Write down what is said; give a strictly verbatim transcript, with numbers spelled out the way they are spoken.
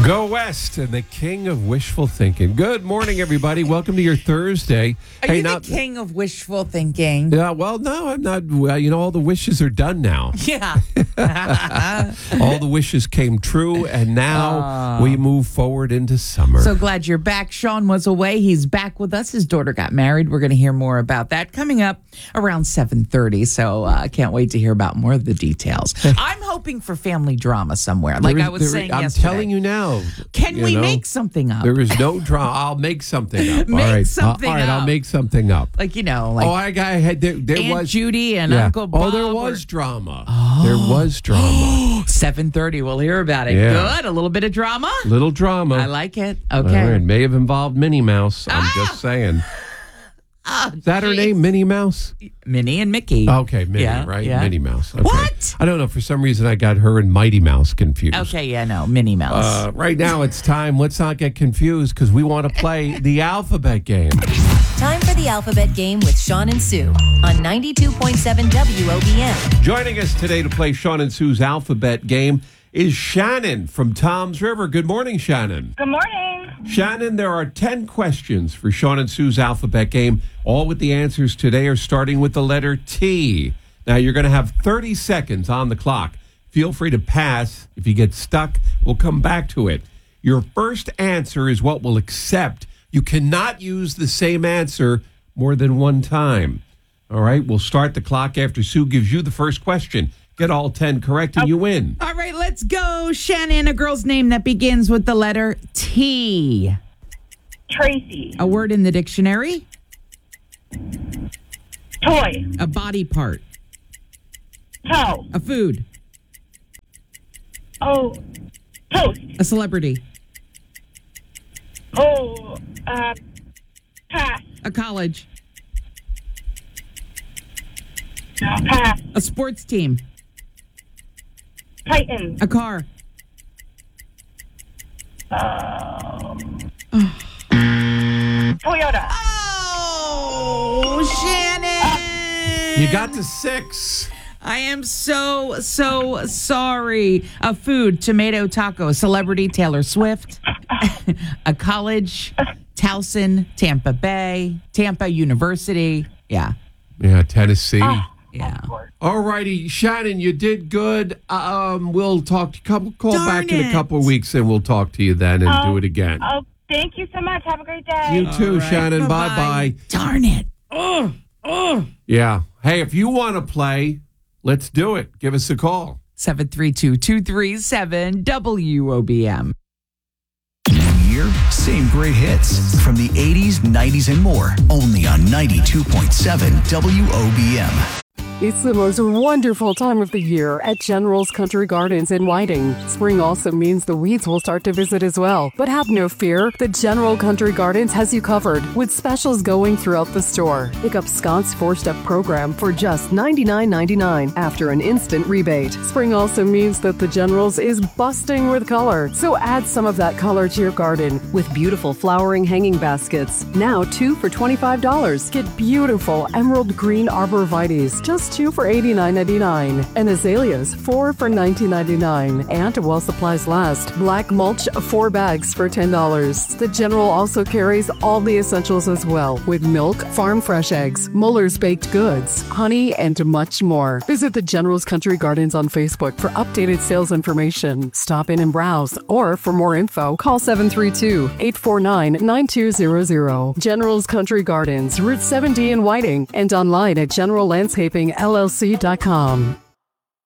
Go West and the king of wishful thinking. Good morning, everybody. Welcome to your Thursday. Are hey, you now, the king of wishful thinking? Yeah, well, no, I'm not. Well, you know, all the wishes are done now. Yeah. All the wishes came true, and now uh, we move forward into summer. So glad you're back. Sean was away. He's back with us. His daughter got married. We're going to hear more about that coming up around seven thirty. So I uh, can't wait to hear about more of the details. I'm hoping for family drama somewhere, like There is- I was there- saying I'm yesterday. telling you now. Can you we know, make something up? There is no drama. I'll make something up. Make all right. something all right, up. I'll make something up. Like, you know, like oh, I got. I had there, there Aunt was Judy and yeah. Uncle Bob. Oh, there or- was drama. Oh. There was drama. seven thirty. We'll hear about it. Yeah. Good. A little bit of drama. Little drama. I like it. All Okay. right, may have involved Minnie Mouse. I'm Ah! just saying. Oh, Is that her geez. name, Minnie Mouse? Minnie and Mickey. Okay, Minnie, Yeah, right? yeah. Minnie Mouse. Okay. What? I don't know. For some reason, I got her and Mighty Mouse confused. Okay, yeah, no, Minnie Mouse. Uh, right now, it's time. Let's not get confused because we want to play the alphabet game. Time for the alphabet game with Sean and Sue on ninety-two point seven W O B M. Joining us today to play Sean and Sue's alphabet game is Shannon from Tom's River. Good morning, Shannon. Good morning. Shannon, there are ten questions for Sean and Sue's alphabet game. All with the answers today are starting with the letter T. Now, you're going to have thirty seconds on the clock. Feel free to pass. If you get stuck, we'll come back to it. Your first answer is what we'll accept. You cannot use the same answer more than one time. All right, we'll start the clock after Sue gives you the first question. Get all ten correct and you win. All right, let's go. Shannon, a girl's name that begins with the letter T. Tracy. A word in the dictionary. Toy. A body part. Toe. A food. Oh. Toast. A celebrity. Oh. Uh. Pass. A college. Pass. A sports team. Titans. A car. Toyota. Oh, Shannon. You got to six. I am so, so sorry. A food, tomato taco. A celebrity, Taylor Swift. A college, Towson, Tampa Bay, Tampa University. Yeah, Yeah, Tennessee. yeah. All righty, Shannon, you did good. Um, we'll talk to couple call Darn back in a it. couple of weeks, and we'll talk to you then and do it again. Oh, thank you so much. Have a great day. You too, right, Shannon. Bye bye. Darn it. Oh, oh. Yeah. Hey, if you want to play, let's do it. Give us a call. seven three two, two three seven W O B M. Year, same great hits from the eighties, nineties, and more. Only on ninety-two point seven W O B M. It's the most wonderful time of the year at General's Country Gardens in Whiting. Spring also means the weeds will start to visit as well. But have no fear, the General Country Gardens has you covered with specials going throughout the store. Pick up Scott's four-step program for just ninety-nine ninety-nine after an instant rebate. Spring also means that the General's is busting with color. So add some of that color to your garden with beautiful flowering hanging baskets. Now two for twenty-five dollars. Get beautiful emerald green arborvitaes, just two for eighty-nine ninety-nine, and azaleas four for nineteen ninety-nine. And while supplies last, black mulch four bags for ten dollars. The General also carries all the essentials as well, with milk, farm fresh eggs, Muller's baked goods, honey, and much more. Visit the General's Country Gardens on Facebook for updated sales information. Stop in and browse, or for more info, call seven three two, eight four nine, nine two zero zero. General's Country Gardens, Route seven D in Whiting, and online at general landscaping L L C dot com.